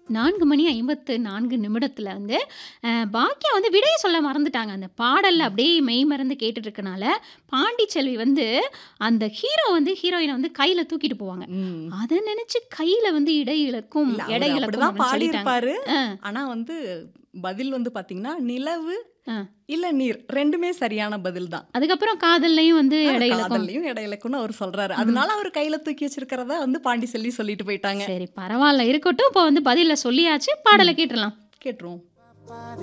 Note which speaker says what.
Speaker 1: 4 மணி 54 நிமிடத்துல வந்து பாக்கியா வந்து விடைய சொல்ல மறந்துட்டாங்க. அந்த பாடல்ல அப்படியே மெய்மறந்து கேட்டுட்டு இருக்கனால, பாண்டிச்செல்வி வந்து அந்த ஹீரோ வந்து ஹீரோயின வந்து கையில தூக்கிட்டு போவாங்க.
Speaker 2: ம்.
Speaker 1: அத நினைச்சு கையில வந்து இடையிலக்கும்
Speaker 2: இல்ல அவரு
Speaker 1: எடை இழக்கும்
Speaker 2: அப்படிதான்
Speaker 1: அப்படின்னு சொல்லிட்டாங்க.
Speaker 2: பாடியிருப்பாரு.
Speaker 1: அ,
Speaker 2: ஆனா வந்து பதில் வந்து பாத்தீங்கன்னா, நிலவு
Speaker 1: அ.
Speaker 2: இல்ல நீர் 2மே சரியான பதில் தான்.
Speaker 1: அதுக்கப்புறம் காதல்லயும் வந்து எடை இழக்கும்.
Speaker 2: காதல்லையும் இடையிலக்கும்னு அவர் சொல்றாரு.
Speaker 1: ம்.
Speaker 2: அதனால அவர் கையில தூக்கி வச்சிருக்கிறத வந்து பாண்டிச்செல்வி சொல்லிட்டு போயிட்டாங்க.
Speaker 1: சரி பரவால்ல இருக்கட்டும். இப்போ வந்து பதில சொல்லியாச்சு. பாடல
Speaker 2: ம்.
Speaker 1: கேட்டுறலாம்.
Speaker 2: கேட்டுருவோம்.